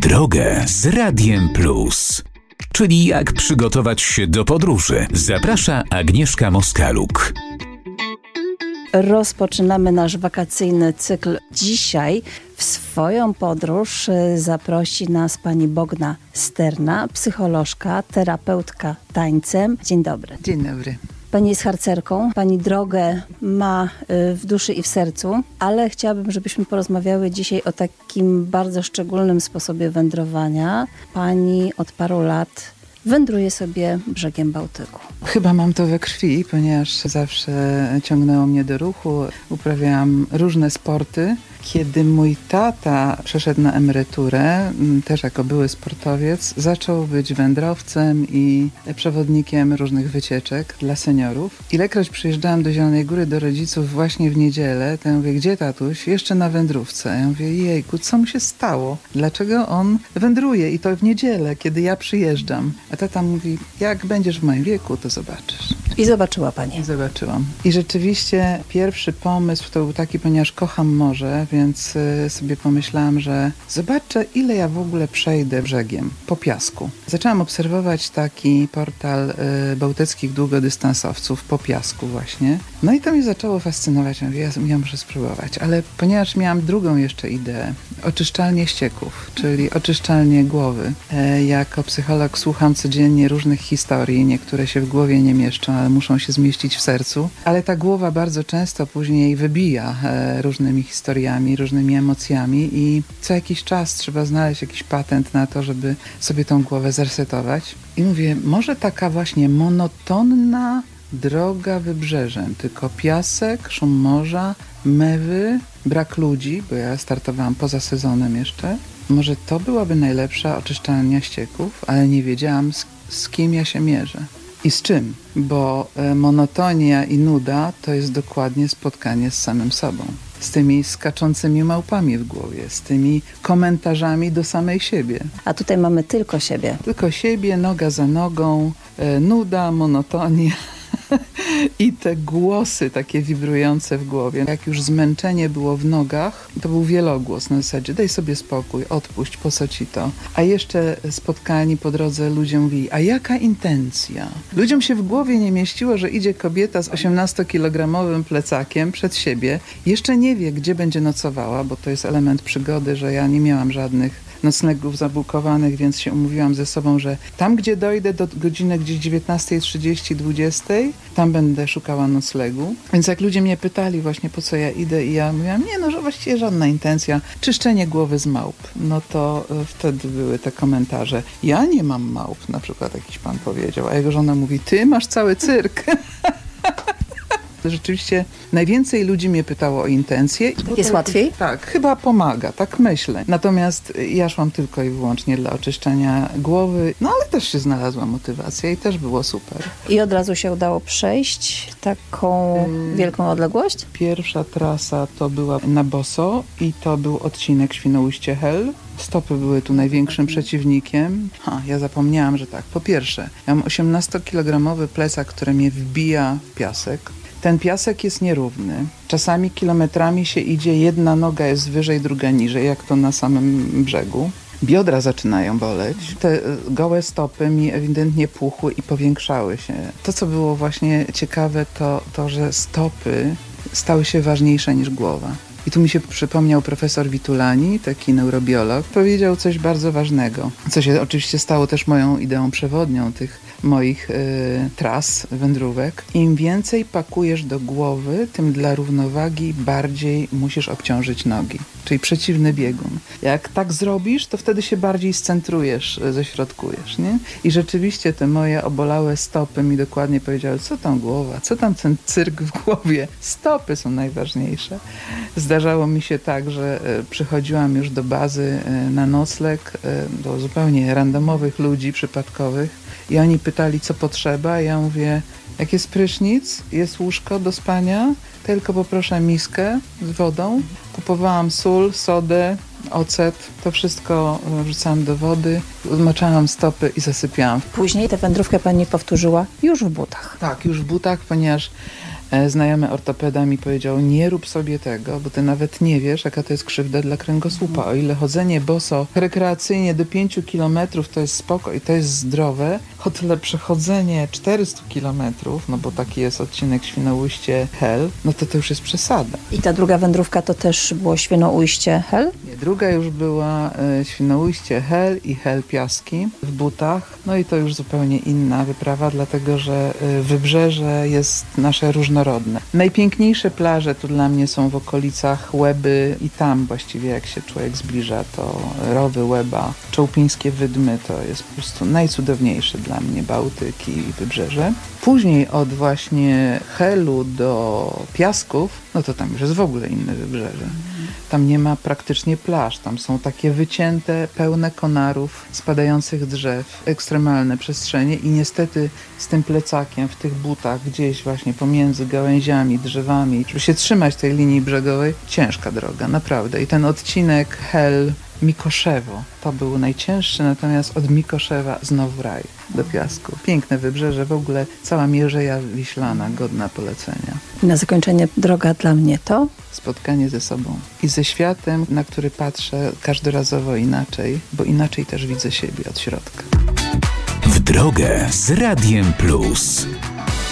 drogę z Radiem Plus. Czyli jak przygotować się do podróży. Zaprasza Agnieszka Moskaluk. Rozpoczynamy nasz wakacyjny cykl. Dzisiaj w swoją podróż zaprosi nas pani Bogna Sterna, psycholożka, terapeutka tańcem. Dzień dobry. Dzień dobry. Pani jest harcerką, pani drogę ma w duszy i w sercu, ale chciałabym, żebyśmy porozmawiały dzisiaj o takim bardzo szczególnym sposobie wędrowania. Pani od paru lat wędruje sobie brzegiem Bałtyku. Chyba mam to we krwi, ponieważ zawsze ciągnęło mnie do ruchu. Uprawiałam różne sporty. Kiedy mój tata przeszedł na emeryturę, też jako były sportowiec, zaczął być wędrowcem i przewodnikiem różnych wycieczek dla seniorów. Ilekroć przyjeżdżałam do Zielonej Góry do rodziców właśnie w niedzielę, to ja mówię, gdzie tatuś? Jeszcze na wędrówce. Ja mówię, jejku, co mu się stało? Dlaczego on wędruje i to w niedzielę, kiedy ja przyjeżdżam? A tata mówi, jak będziesz w moim wieku, to zobaczysz. I zobaczyła pani. I zobaczyłam. I rzeczywiście pierwszy pomysł to był taki, ponieważ kocham morze, więc sobie pomyślałam, że zobaczę, ile ja w ogóle przejdę brzegiem po piasku. Zaczęłam obserwować taki portal bałtyckich długodystansowców po piasku właśnie. No i to mnie zaczęło fascynować. Ja muszę spróbować. Ale ponieważ miałam drugą jeszcze ideę, oczyszczalnię ścieków, czyli oczyszczalnię głowy. Jako psycholog słucham codziennie różnych historii. Niektóre się w głowie nie mieszczą, ale muszą się zmieścić w sercu. Ale ta głowa bardzo często później wybija różnymi historiami, różnymi emocjami i co jakiś czas trzeba znaleźć jakiś patent na to, żeby sobie tą głowę zresetować. I mówię, może taka właśnie monotonna droga wybrzeżem, tylko piasek, szum morza, mewy, brak ludzi, bo ja startowałam poza sezonem jeszcze. Może to byłaby najlepsza oczyszczalnia ścieków, ale nie wiedziałam z kim ja się mierzę. I z czym? Bo monotonia i nuda to jest dokładnie spotkanie z samym sobą. Z tymi skaczącymi małpami w głowie, z tymi komentarzami do samej siebie. A tutaj mamy tylko siebie. Tylko siebie, noga za nogą, nuda, monotonia. I te głosy takie wibrujące w głowie. Jak już zmęczenie było w nogach, to był wielogłos na zasadzie daj sobie spokój, odpuść, po co ci to? A jeszcze spotkani po drodze ludzie mówili, a jaka intencja? Ludziom się w głowie nie mieściło, że idzie kobieta z 18-kilogramowym plecakiem przed siebie. Jeszcze nie wie, gdzie będzie nocowała, bo to jest element przygody, że ja nie miałam żadnych noclegów zabukowanych, więc się umówiłam ze sobą, że tam, gdzie dojdę do godziny gdzieś 19:30, 20:00, tam będę szukała noclegu. Więc jak ludzie mnie pytali właśnie, po co ja idę i ja mówiłam, nie, no, że właściwie żadna intencja, czyszczenie głowy z małp. No to wtedy były te komentarze. Ja nie mam małp, na przykład jakiś pan powiedział, a jego żona mówi, ty masz cały cyrk. Rzeczywiście najwięcej ludzi mnie pytało o intencje. Jest łatwiej? Tak, chyba pomaga, tak myślę. Natomiast ja szłam tylko i wyłącznie dla oczyszczania głowy, no ale też się znalazła motywacja i też było super. I od razu się udało przejść taką wielką odległość? Pierwsza trasa to była na boso i to był odcinek Świnoujście-Hel. Stopy były tu największym przeciwnikiem. Ja zapomniałam, że tak. Po pierwsze, ja mam 18-kilogramowy plecak, który mnie wbija w piasek. Ten piasek jest nierówny. Czasami kilometrami się idzie, jedna noga jest wyżej, druga niżej, jak to na samym brzegu. Biodra zaczynają boleć. Te gołe stopy mi ewidentnie puchły i powiększały się. To, co było właśnie ciekawe, to że stopy stały się ważniejsze niż głowa. I tu mi się przypomniał profesor Vitulani, taki neurobiolog, powiedział coś bardzo ważnego, co się oczywiście stało też moją ideą przewodnią tych moich tras, wędrówek. Im więcej pakujesz do głowy, tym dla równowagi bardziej musisz obciążyć nogi, czyli przeciwny biegun. Jak tak zrobisz, to wtedy się bardziej scentrujesz, ześrodkujesz, nie? I rzeczywiście te moje obolałe stopy mi dokładnie powiedziały, co tam głowa, co tam ten cyrk w głowie. Stopy są najważniejsze. Zdarzało mi się tak, że przychodziłam już do bazy na nocleg do zupełnie randomowych ludzi, przypadkowych i oni pytali, co potrzeba. Ja mówię, jak jest prysznic, jest łóżko do spania, tylko poproszę miskę z wodą. Kupowałam sól, sodę, ocet, to wszystko wrzucałam do wody, zmaczałam stopy i zasypiałam. Później tę wędrówkę pani powtórzyła już w butach. Tak, już w butach, ponieważ Znajomy ortopeda mi powiedział, nie rób sobie tego, bo ty nawet nie wiesz, jaka to jest krzywda dla kręgosłupa. O ile chodzenie boso rekreacyjnie do 5 kilometrów to jest spoko i to jest zdrowe, o tyle przechodzenie 400 kilometrów, no bo taki jest odcinek Świnoujście-Hel, no to już jest przesada. I ta druga wędrówka to też było Świnoujście-Hel? Nie, druga już była Świnoujście-Hel i Hel-Piaski w Butach. No i to już zupełnie inna wyprawa, dlatego że wybrzeże jest nasze różnorodne. Najpiękniejsze plaże tu dla mnie są w okolicach Łeby i tam właściwie jak się człowiek zbliża, to Rowy, Łeba, Czołpińskie Wydmy to jest po prostu najcudowniejsze dla mnie Bałtyk i wybrzeże. Później od właśnie Helu do Piasków, no to tam już jest w ogóle inne wybrzeże. Tam nie ma praktycznie plaż, tam są takie wycięte, pełne konarów, spadających drzew, ekstremalne przestrzenie i niestety z tym plecakiem w tych butach gdzieś właśnie pomiędzy gałęziami, drzewami, żeby się trzymać tej linii brzegowej, ciężka droga, naprawdę. I ten odcinek Hel-Mikoszewo to był najcięższy, natomiast od Mikoszewa znowu raj do Piasków. Piękne wybrzeże, w ogóle cała Mierzeja Wiślana, godna polecenia. I na zakończenie droga dla mnie to? Spotkanie ze sobą i ze światem, na który patrzę każdorazowo inaczej, bo inaczej też widzę siebie od środka. W drogę z Radiem Plus.